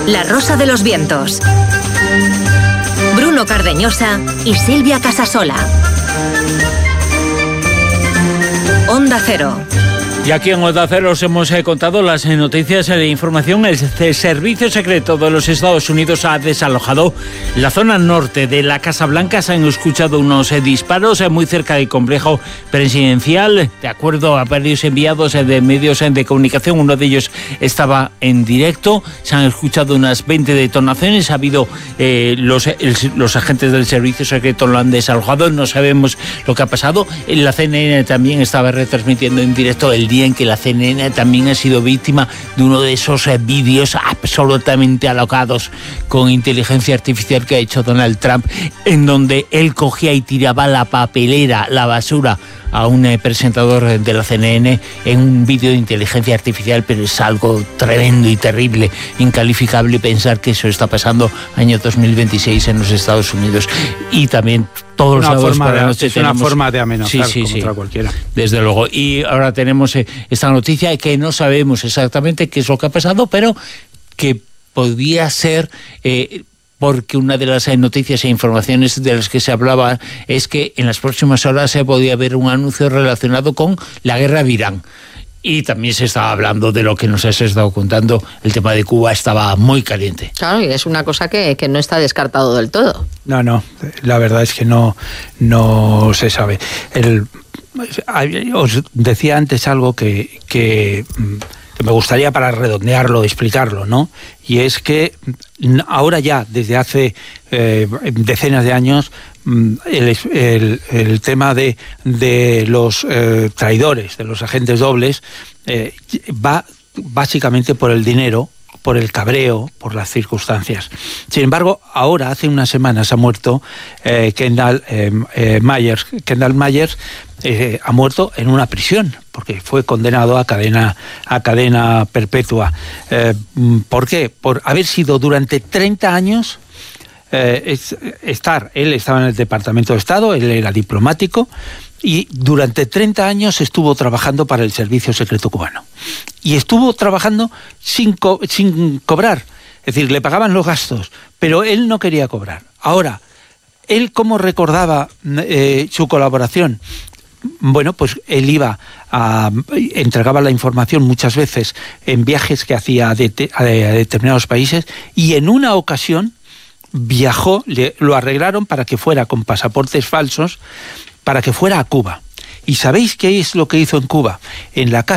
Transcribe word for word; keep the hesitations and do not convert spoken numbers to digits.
La Rosa de los Vientos. Bruno Cardeñosa y Silvia Casasola. Onda Cero. Y aquí en Onda Cero os hemos eh, contado las eh, noticias de información. El Servicio Secreto de los Estados Unidos ha desalojado la zona norte de la Casa Blanca. Se han escuchado unos eh, disparos eh, muy cerca del complejo presidencial. De acuerdo a varios enviados eh, de medios eh, de comunicación, uno de ellos estaba en directo. Se han escuchado unas veinte detonaciones. Ha habido eh, los, el, los agentes del Servicio Secreto lo han desalojado. No sabemos lo que ha pasado. La C N N también estaba retransmitiendo en directo el día en que la C N N también ha sido víctima de uno de esos eh, vídeos absolutamente alocados con inteligencia artificial que ha hecho Donald Trump, en donde él cogía y tiraba la papelera, la basura, a un eh, presentador de la C N N en un vídeo de inteligencia artificial. Pero es algo tremendo y terrible, incalificable pensar que eso está pasando año dos mil veintiséis en los Estados Unidos. Y también todos los sábados por la noche es tenemos... una forma de amenazar sí, sí, contra sí, cualquiera. Desde luego. Y ahora tenemos eh, esta noticia que no sabemos exactamente qué es lo que ha pasado, pero que podría ser... Eh, porque una de las noticias e informaciones de las que se hablaba es que en las próximas horas se podía haber un anuncio relacionado con la guerra de Irán. Y también se estaba hablando de lo que nos has estado contando, el tema de Cuba estaba muy caliente. Claro, y es una cosa que, que no está descartado del todo. No, no, la verdad es que no, no se sabe. El, os decía antes algo que... que que me gustaría para redondearlo, explicarlo, ¿no? Y es que ahora ya, desde hace eh, decenas de años, el, el, el tema de, de los eh, traidores, de los agentes dobles, eh, va básicamente por el dinero, por el cabreo, por las circunstancias. Sin embargo, ahora, hace unas semanas, ha muerto eh, Kendall eh, eh, Myers. Kendall Myers eh, ha muerto en una prisión, porque fue condenado a cadena, a cadena perpetua. Eh, ¿Por qué? Por haber sido durante treinta años... Eh, es, estar, él estaba en el Departamento de Estado, él era diplomático, y durante treinta años estuvo trabajando para el Servicio Secreto cubano. Y estuvo trabajando sin, co- sin cobrar. Es decir, le pagaban los gastos, pero él no quería cobrar. Ahora, ¿él cómo recordaba eh, su colaboración? Bueno, pues él iba a... entregaba la información muchas veces en viajes que hacía a, de, a determinados países, y en una ocasión viajó, le, lo arreglaron para que fuera con pasaportes falsos, para que fuera a Cuba. ¿Y sabéis qué es lo que hizo en Cuba? En la casa